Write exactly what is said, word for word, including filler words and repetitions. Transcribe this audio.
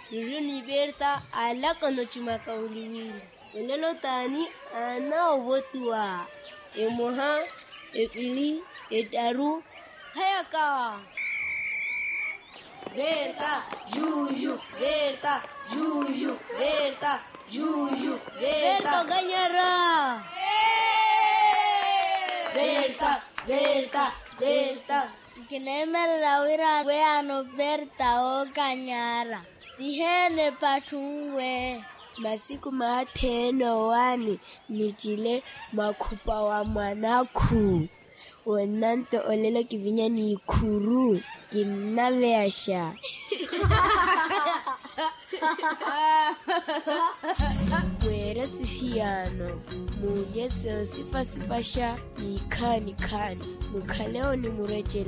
Ruruni berta alaka no chimaka uliwili. Elelo tani ana wotua. Emoha, epili, etaru, hayaka. Berta, juju, berta, juju, berta, juju, berta. Berta ganyara. Berta, berta, berta. Kineme lawira we ano berta o ganyara. Dihene pachungwe. Masiku mateno wani michile makupa wa manaku. Wananto olelo kivinya ni kuru kinaveasha. Wera sisiano muyeso sifa sifasha ni kani kani mukaleo ni mureje